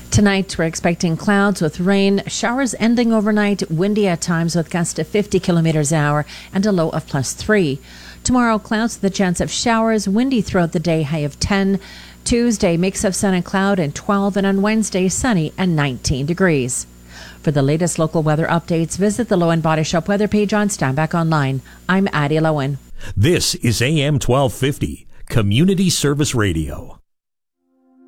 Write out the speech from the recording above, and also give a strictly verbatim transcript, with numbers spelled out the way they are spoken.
Tonight, we're expecting clouds with rain, showers ending overnight, windy at times with gusts to fifty kilometers an hour and a low of plus three. Tomorrow, clouds with a chance of showers, windy throughout the day, high of ten. Tuesday, mix of sun and cloud and twelve, and on Wednesday, sunny and nineteen degrees. For the latest local weather updates, visit the Lowen Body Shop weather page on Steinbach Online. I'm Addie Lowen. This is A M twelve fifty, Community Service Radio.